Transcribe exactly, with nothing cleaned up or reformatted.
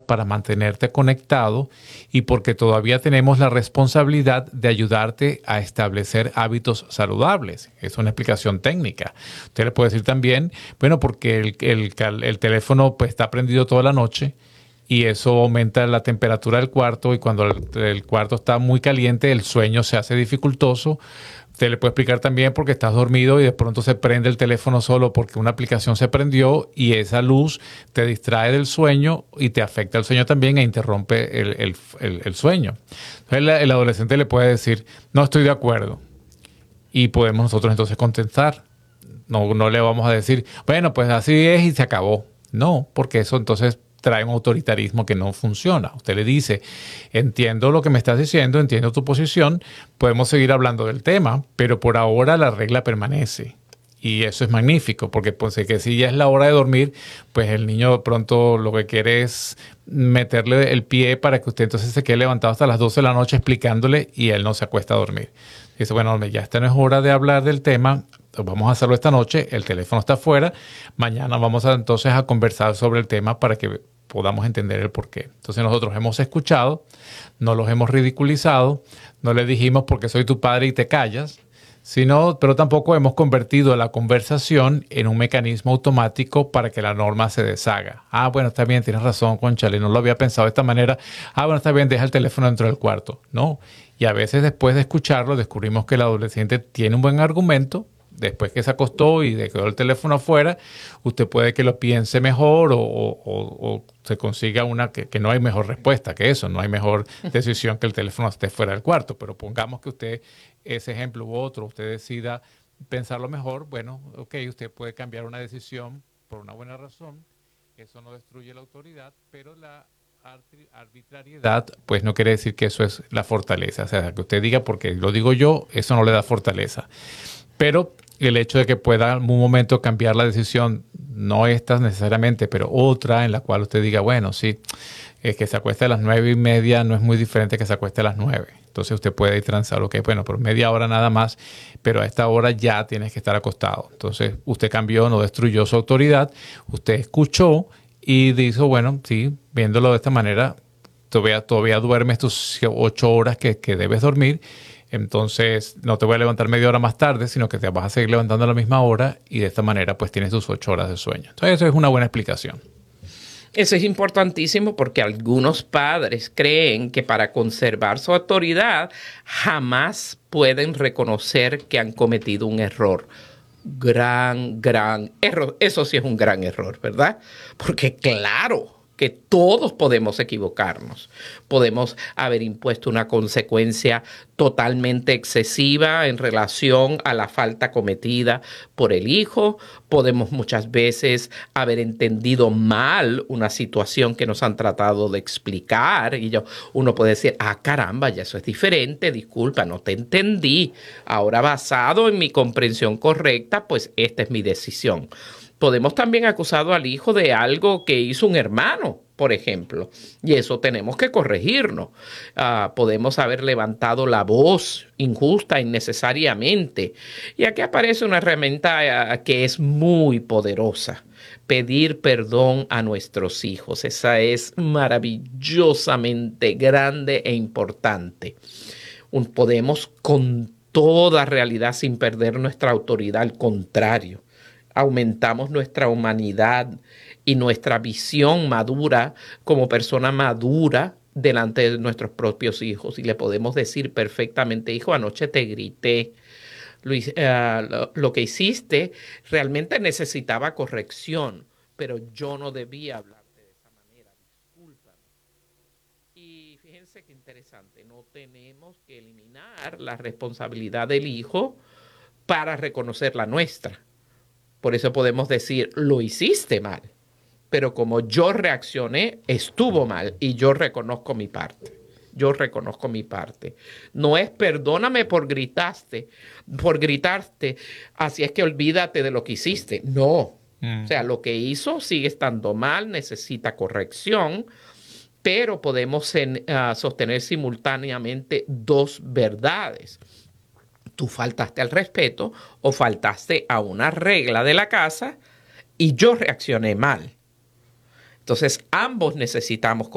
para mantenerte conectado y porque todavía tenemos la responsabilidad de ayudarte a establecer hábitos saludables. Es una explicación técnica. Usted le puede decir también, bueno, porque el, el, el teléfono pues, está prendido toda la noche y eso aumenta la temperatura del cuarto y cuando el, el cuarto está muy caliente el sueño se hace dificultoso. Usted le puede explicar también porque estás dormido y de pronto se prende el teléfono solo porque una aplicación se prendió y esa luz te distrae del sueño y te afecta el sueño también e interrumpe el, el, el, el sueño. Entonces el, el adolescente le puede decir, no estoy de acuerdo. Y podemos nosotros entonces contestar. No, no le vamos a decir, bueno, pues así es y se acabó. No, porque eso entonces trae un autoritarismo que no funciona. Usted le dice, entiendo lo que me estás diciendo, entiendo tu posición, podemos seguir hablando del tema, pero por ahora la regla permanece. Y eso es magnífico, porque pues, que si ya es la hora de dormir, pues el niño de pronto lo que quiere es meterle el pie para que usted entonces se quede levantado hasta las doce de la noche explicándole y él no se acuesta a dormir. Dice, bueno, ya esta no es hora de hablar del tema, vamos a hacerlo esta noche, el teléfono está afuera, mañana vamos a, entonces a conversar sobre el tema para que podamos entender el porqué. Entonces nosotros hemos escuchado, no los hemos ridiculizado, no le dijimos porque soy tu padre y te callas, sino, pero tampoco hemos convertido la conversación en un mecanismo automático para que la norma se deshaga. Ah, bueno, está bien, tienes razón, cónchale, no lo había pensado de esta manera. Ah, bueno, está bien, deja el teléfono dentro del cuarto. No, y a veces después de escucharlo descubrimos que el adolescente tiene un buen argumento. Después que se acostó y dejó el teléfono afuera, usted puede que lo piense mejor o, o, o se consiga una que, que no hay mejor respuesta que eso, no hay mejor decisión que el teléfono esté fuera del cuarto. Pero pongamos que usted, ese ejemplo u otro, usted decida pensarlo mejor, bueno, ok, usted puede cambiar una decisión por una buena razón, eso no destruye la autoridad, pero la arbitrariedad, pues no quiere decir que eso es la fortaleza. O sea, que usted diga, porque lo digo yo, eso no le da fortaleza. Pero el hecho de que pueda en un momento cambiar la decisión, no esta necesariamente, pero otra en la cual usted diga, bueno, sí, es que se acueste a las nueve y media no es muy diferente que se acueste a las nueve. Entonces usted puede ir transar, ok, bueno, por media hora nada más, pero a esta hora ya tienes que estar acostado. Entonces usted cambió, no destruyó su autoridad, usted escuchó y dijo, bueno, sí, viéndolo de esta manera, todavía, todavía duermes tus ocho horas que, que debes dormir. Entonces no te voy a levantar media hora más tarde, sino que te vas a seguir levantando a la misma hora y de esta manera pues tienes tus ocho horas de sueño. Entonces eso es una buena explicación. Eso es importantísimo porque algunos padres creen que para conservar su autoridad jamás pueden reconocer que han cometido un error. Gran, gran error. Eso sí es un gran error, ¿verdad? Porque claro que todos podemos equivocarnos. Podemos haber impuesto una consecuencia totalmente excesiva en relación a la falta cometida por el hijo. Podemos muchas veces haber entendido mal una situación que nos han tratado de explicar. Y yo, uno puede decir, ah, caramba, ya eso es diferente, disculpa, no te entendí. Ahora, basado en mi comprensión correcta, pues esta es mi decisión. Podemos también acusar al hijo de algo que hizo un hermano, por ejemplo, y eso tenemos que corregirnos. Uh, podemos haber levantado la voz injusta, innecesariamente. Y aquí aparece una herramienta uh, que es muy poderosa. Pedir perdón a nuestros hijos. Esa es maravillosamente grande e importante. Un, podemos con toda realidad sin perder nuestra autoridad, al contrario. Aumentamos nuestra humanidad y nuestra visión madura como persona madura delante de nuestros propios hijos. Y le podemos decir perfectamente, hijo, anoche te grité. Luis, uh, lo, lo que hiciste realmente necesitaba corrección, pero yo no debía hablarte de esa manera. Discúlpame. Y fíjense qué interesante. No tenemos que eliminar la responsabilidad del hijo para reconocer la nuestra. Por eso podemos decir, lo hiciste mal, pero como yo reaccioné, estuvo mal y yo reconozco mi parte. Yo reconozco mi parte. No es perdóname por gritaste, por gritarte, así es que olvídate de lo que hiciste. No. Mm. O sea, lo que hizo sigue estando mal, necesita corrección, pero podemos en, uh, sostener simultáneamente dos verdades. Tú faltaste al respeto o faltaste a una regla de la casa y yo reaccioné mal. Entonces, ambos necesitamos